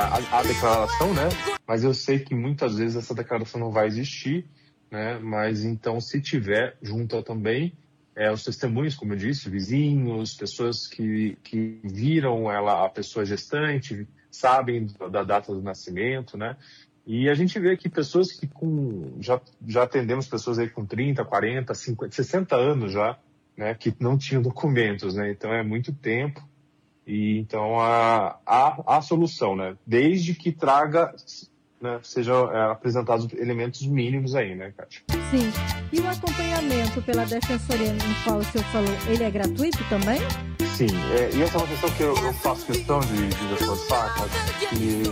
a declaração, né? Mas eu sei que muitas vezes essa declaração não vai existir, né? Mas então, se tiver, junta também os testemunhos, como eu disse, vizinhos, pessoas que viram a pessoa gestante, sabem da data do nascimento, né? E a gente vê que pessoas que já atendemos pessoas aí com 30, 40, 50, 60 anos já, né? Que não tinham documentos, né? Então é muito tempo. E então há solução, né? Desde que traga, né, sejam apresentados elementos mínimos aí, né, Kátia? Sim. E o acompanhamento pela Defensoria, no qual o senhor falou, ele é gratuito também? Sim. E essa é uma questão que eu faço questão de reforçar, que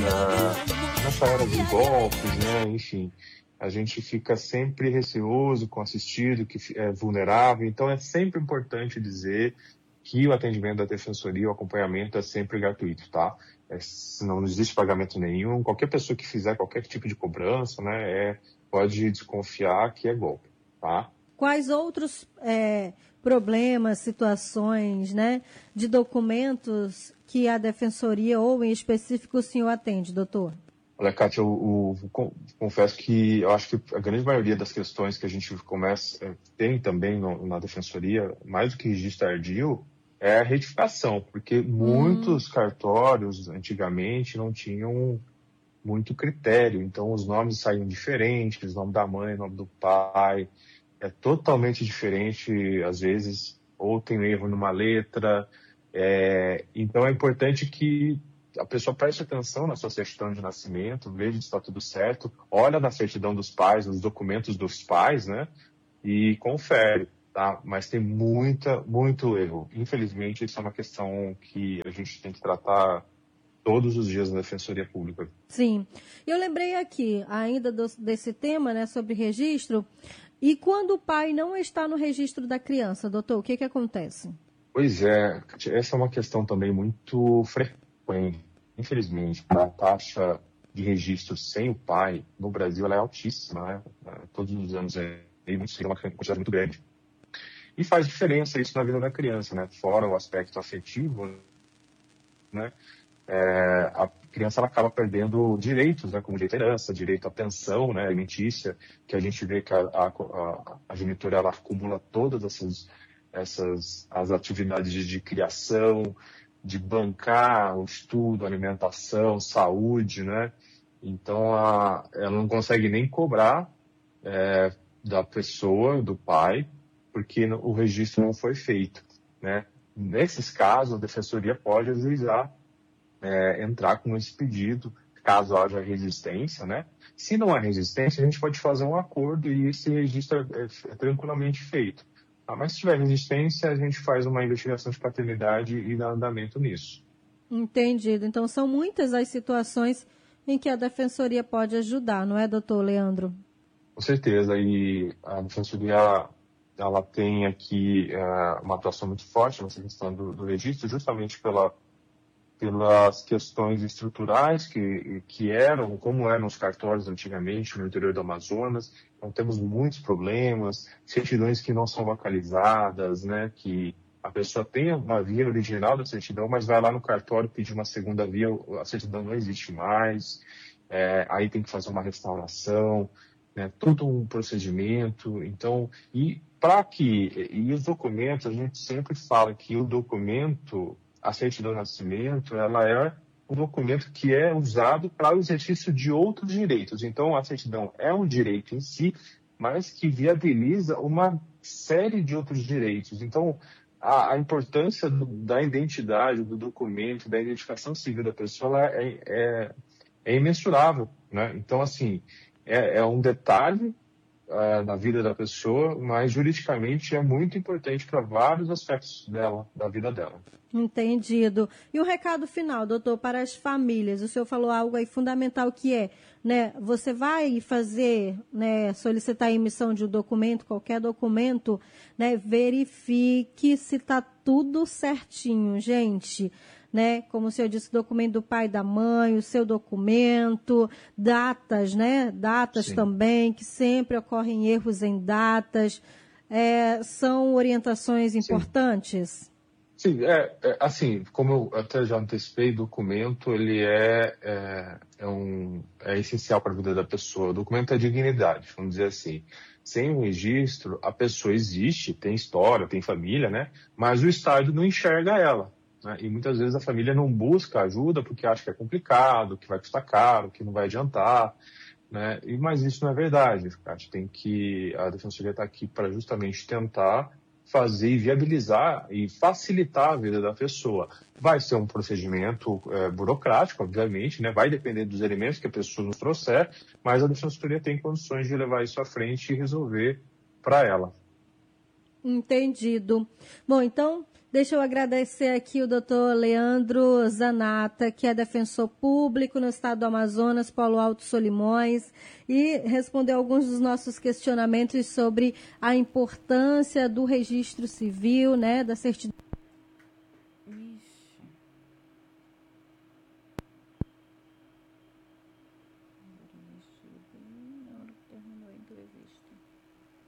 nessa era de golpes, né, enfim, a gente fica sempre receoso com o assistido, que é vulnerável. Então é sempre importante dizer que o atendimento da Defensoria, o acompanhamento é sempre gratuito, tá? Não existe pagamento nenhum. Qualquer pessoa que fizer qualquer tipo de cobrança, né, pode desconfiar que é golpe, tá? Quais outros problemas, situações, né, de documentos que a Defensoria ou em específico o senhor atende, doutor? Olha, Kátia, eu confesso que eu acho que a grande maioria das questões que a gente tem também na Defensoria, mais do que registro tardio, é a retificação, porque muitos cartórios antigamente não tinham muito critério, então os nomes saíam diferentes, o nome da mãe, o nome do pai, é totalmente diferente, às vezes, ou tem um erro numa letra, então é importante que a pessoa preste atenção na sua certidão de nascimento, veja se está tudo certo, olha na certidão dos pais, nos documentos dos pais, né, e confere, tá? Mas tem muito erro. Infelizmente, isso é uma questão que a gente tem que tratar todos os dias na Defensoria Pública. Sim. Eu lembrei aqui, ainda desse tema, né, sobre registro, e quando o pai não está no registro da criança, doutor, o que acontece? Pois é, essa é uma questão também muito frequente. Infelizmente, a taxa de registro sem o pai no Brasil ela é altíssima, né? Todos os anos é uma quantidade muito grande. E faz diferença isso na vida da criança, né? Fora o aspecto afetivo, né? A criança ela acaba perdendo direitos, né? Como direito à herança, direito à pensão, né? Alimentícia, que a gente vê que a genitora ela acumula todas as atividades de criação, de bancar o estudo, alimentação, saúde, né? Então, ela não consegue nem cobrar da pessoa, do pai, porque o registro não foi feito, né? Nesses casos, a Defensoria pode ajuizar, entrar com esse pedido, caso haja resistência, né? Se não há resistência, a gente pode fazer um acordo e esse registro é tranquilamente feito. Mas se tiver resistência, a gente faz uma investigação de paternidade e dá andamento nisso. Entendido. Então, são muitas as situações em que a Defensoria pode ajudar, não é, doutor Leandro? Com certeza. E a Defensoria ela tem aqui uma atuação muito forte nessa questão do registro, justamente pelas questões estruturais que eram, como eram os cartórios antigamente no interior do Amazonas. Então temos muitos problemas, certidões que não são localizadas, né, que a pessoa tem uma via original da certidão, mas vai lá no cartório pedir uma segunda via, a certidão não existe mais, aí tem que fazer uma restauração, né, todo um procedimento. Então, e os documentos, a gente sempre fala que o documento, a certidão de nascimento, ela é um documento que é usado para o exercício de outros direitos. Então, a certidão é um direito em si, mas que viabiliza uma série de outros direitos. Então, a importância da identidade, do documento, da identificação civil da pessoa é imensurável, né? Então, assim, é um detalhe na vida da pessoa, mas juridicamente é muito importante para vários aspectos da vida dela. Entendido. E o recado final, doutor, para as famílias? O senhor falou algo aí fundamental que é, né, você vai fazer, né, solicitar a emissão de um documento, qualquer documento, né, verifique se está tudo certinho, gente. Né, como o senhor disse, documento do pai e da mãe, o seu documento, datas, né, datas Sim. também, que sempre ocorrem erros em datas, são orientações importantes? Sim, assim, como eu até já antecipei, documento ele é essencial para a vida da pessoa. O documento é dignidade, vamos dizer assim. Sem o registro, a pessoa existe, tem história, tem família, né? Mas o Estado não enxerga ela, né? E muitas vezes a família não busca ajuda porque acha que é complicado, que vai custar caro, que não vai adiantar, né? Mas isso não é verdade. A Defensoria está aqui para justamente tentar fazer e viabilizar e facilitar a vida da pessoa. Vai ser um procedimento burocrático, obviamente, né? Vai depender dos elementos que a pessoa nos trouxer, mas a Defensoria tem condições de levar isso à frente e resolver para ela. Entendido. Bom, então, deixa eu agradecer aqui o doutor Leandro Zanata, que é defensor público no estado do Amazonas, Polo Alto Solimões, e respondeu alguns dos nossos questionamentos sobre a importância do registro civil, né, da certidão